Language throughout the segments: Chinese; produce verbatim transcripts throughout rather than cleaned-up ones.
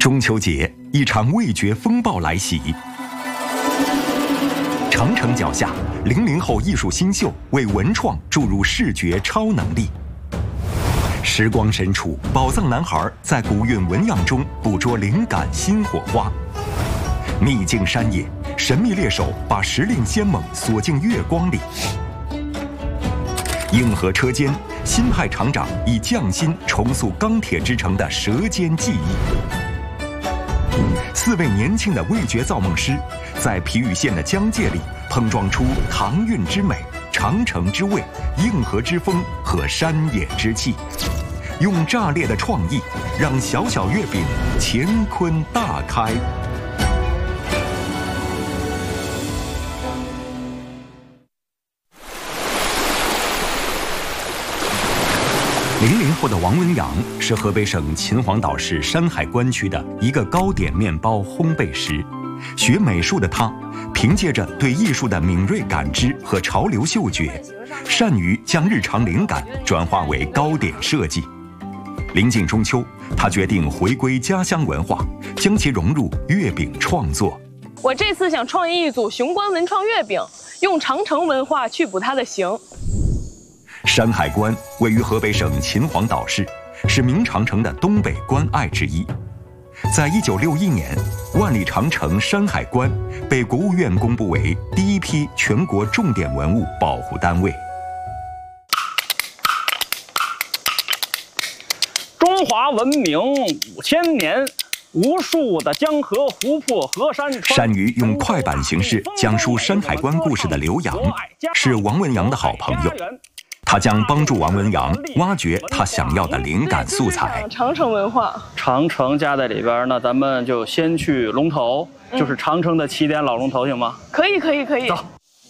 中秋节，一场味觉风暴来袭。长城脚下，零零后艺术新秀为文创注入视觉超能力。时光深处，宝藏男孩在古韵文样中捕捉灵感新火花。秘境山野，神秘猎手把时令仙猛锁进月光里。硬核车间，新派厂长以匠心重塑钢铁之城的舌尖记忆。四位年轻的味觉造梦师，在皮与县的疆界里碰撞出唐韵之美、长城之味、硬核之风和山野之气，用炸裂的创意，让小小月饼乾坤大开。零零后的王文阳是河北省秦皇岛市山海关区的一个糕点面包烘焙师。学美术的他，凭借着对艺术的敏锐感知和潮流嗅觉，善于将日常灵感转化为糕点设计。临近中秋，他决定回归家乡文化，将其融入月饼创作。 我这次想创意一组雄关文创月饼，用长城文化去补它的形。 山海关位于河北省秦皇岛市，是明长城的东北关隘之一。在一九六一年，万里长城山海关被国务院公布为第一批全国重点文物保护单位。 中华文明五千年，无数的江河湖泊、河山川。 善于用快板形式讲述山海关故事的刘洋，是王文阳的好朋友。他将帮助王文阳挖掘他想要的灵感素材。 长城文化， 长城加在里边，那咱们就先去龙头，嗯、就是长城的起点老龙头，行吗？ 可以，可以，可以。走。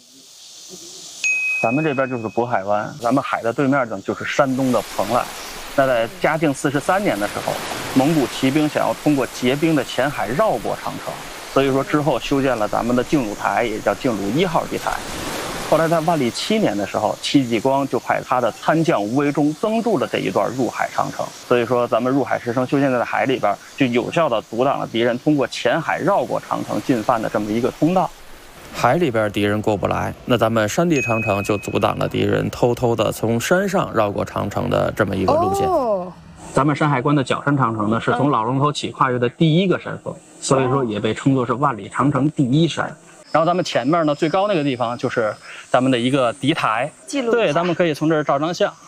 咱们这边就是渤海湾，咱们海的对面呢就是山东的蓬莱。那在嘉靖四十三年的时候，蒙古骑兵想要通过结冰的前海绕过长城，所以说之后修建了咱们的靖鲁台，也叫靖鲁一号地台。后来在万历七年的时候，戚继光就派他的参将吴维忠增筑了这一段入海长城。所以说，咱们入海师生修建在海里边，就有效地阻挡了敌人通过前海绕过长城进犯的这么一个通道。海里边敌人过不来，那咱们山地长城就阻挡了敌人偷偷的从山上绕过长城的这么一个路线。哦、咱们山海关的角山长城呢，是从老龙头起跨越的第一个山峰，所以说也被称作是万里长城第一山。然后咱们前面呢，最高那个地方就是咱们的一个敌台， 记录对，咱们可以从这儿照张相。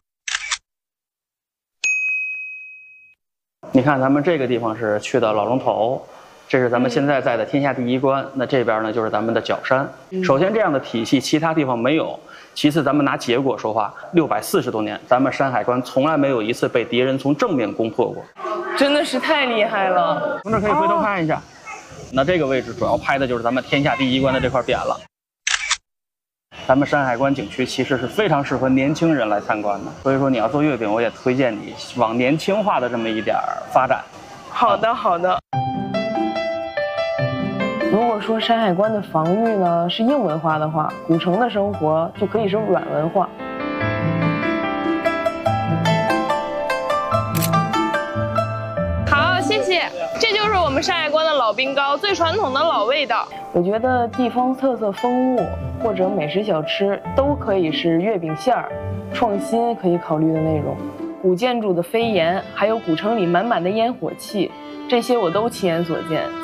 你看，咱们这个地方是去的老龙头，这是咱们现在在的天下第一关。嗯、那这边呢，就是咱们的角山。嗯、首先，这样的体系其他地方没有；其次，咱们拿结果说话，六百四十多年，咱们山海关从来没有一次被敌人从正面攻破过， 真的是太厉害了。 从这可以回头看一下。哦，那这个位置主要拍的就是咱们天下第一关的这块匾了。咱们山海关景区其实是非常适合年轻人来参观的，所以说你要做月饼，我也推荐你往年轻化的这么一点发展。 好的，好的。如果说山海关的防御呢是硬文化的话，古城的生活就可以是软文化。好，谢谢。这就是我们山海关的老冰糕，最传统的老味道。我觉得地方特色风物或者美食小吃都可以是月饼馅儿创新可以考虑的内容。古建筑的飞檐，还有古城里满满的烟火气，这些我都亲眼所见。